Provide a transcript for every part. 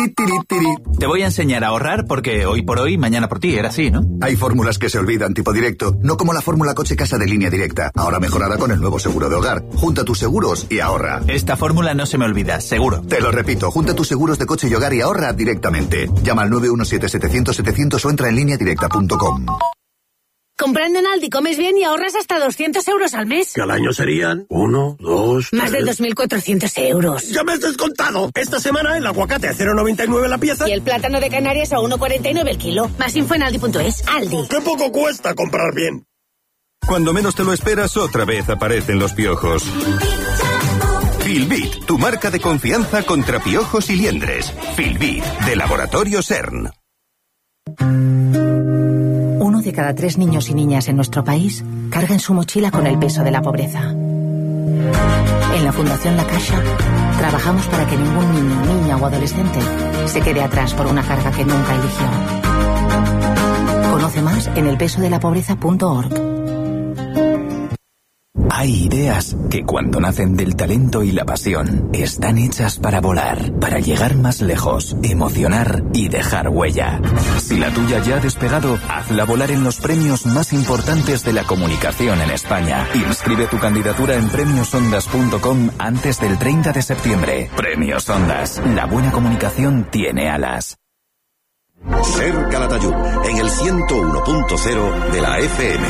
Te voy a enseñar a ahorrar porque hoy por hoy, mañana por ti, era así, ¿no? Hay fórmulas que se olvidan, tipo directo, no como la fórmula coche-casa de Línea Directa, ahora mejorada con el nuevo seguro de hogar. Junta tus seguros y ahorra. Esta fórmula no se me olvida, seguro. Te lo repito, junta tus seguros de coche y hogar y ahorra directamente. Llama al 917-700-700 o entra en lineadirecta.com. Comprando en Aldi comes bien y ahorras hasta 200 euros al mes. Que al año serían 1, 2, 3... Más de 2.400 euros. ¡Ya me has descontado! Esta semana el aguacate a 0,99 la pieza. Y el plátano de Canarias a 1,49 el kilo. Más info en Aldi.es. Aldi. ¡Qué poco cuesta comprar bien! Cuando menos te lo esperas, otra vez aparecen los piojos. Filbit, tu marca de confianza contra piojos y liendres. Filbit, de Laboratorio CERN. 1 de cada 3 niños y niñas en nuestro país carga en su mochila con el peso de la pobreza. En la Fundación La Caixa trabajamos para que ningún niño, niña o adolescente se quede atrás por una carga que nunca eligió. Conoce más en elpesodelapobreza.org. Hay ideas que cuando nacen del talento y la pasión están hechas para volar, para llegar más lejos, emocionar y dejar huella. Si la tuya ya ha despegado, hazla volar en los premios más importantes de la comunicación en España. Inscribe tu candidatura en premiosondas.com antes del 30 de septiembre. Premios Ondas. La buena comunicación tiene alas. Ser Calatayud, en el 101.0 de la FM.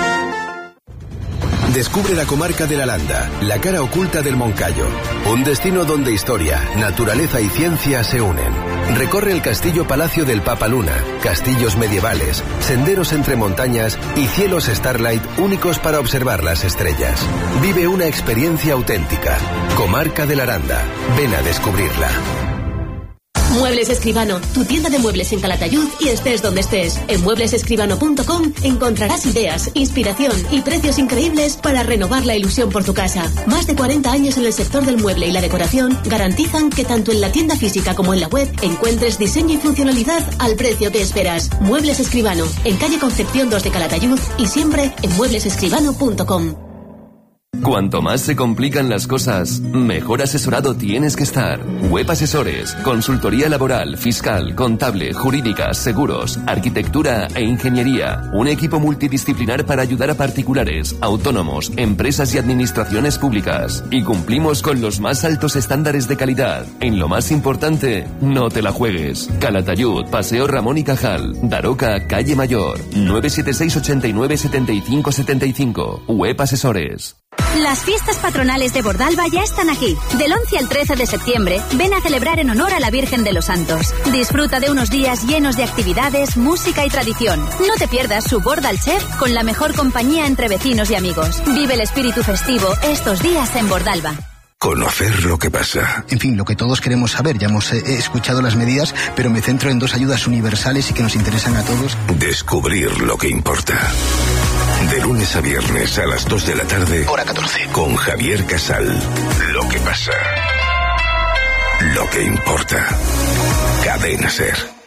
Descubre la comarca de la Landa, la cara oculta del Moncayo. Un destino donde historia, naturaleza y ciencia se unen. Recorre el castillo Palacio del Papa Luna, castillos medievales, senderos entre montañas y cielos Starlight únicos para observar las estrellas. Vive una experiencia auténtica. Comarca de la Aranda. Ven a descubrirla. Muebles Escribano, tu tienda de muebles en Calatayud y estés donde estés. En mueblesescribano.com encontrarás ideas, inspiración y precios increíbles para renovar la ilusión por tu casa. Más de 40 años en el sector del mueble y la decoración garantizan que tanto en la tienda física como en la web encuentres diseño y funcionalidad al precio que esperas. Muebles Escribano, en calle Concepción 2 de Calatayud y siempre en mueblesescribano.com. Cuanto más se complican las cosas, mejor asesorado tienes que estar. Web Asesores, consultoría laboral, fiscal, contable, jurídica, seguros, arquitectura e ingeniería. Un equipo multidisciplinar para ayudar a particulares, autónomos, empresas y administraciones públicas. Y cumplimos con los más altos estándares de calidad. En lo más importante, no te la juegues. Calatayud, Paseo Ramón y Cajal, Daroca, Calle Mayor, 976 89 75 75. Web Asesores. Las fiestas patronales de Bordalba ya están aquí. Del 11 al 13 de septiembre, ven a celebrar en honor a la Virgen de los Santos. Disfruta de unos días llenos de actividades, música y tradición. No te pierdas su Bordal Chef con la mejor compañía entre vecinos y amigos. Vive el espíritu festivo estos días en Bordalba. Conocer lo que pasa. En fin, lo que todos queremos saber. Ya hemos escuchado las medidas, pero me centro en 2 ayudas universales y que nos interesan a todos. Descubrir lo que importa. De lunes a viernes a las 2 de la tarde. Hora 14. Con Javier Casal. Lo que pasa. Lo que importa. Cadena SER.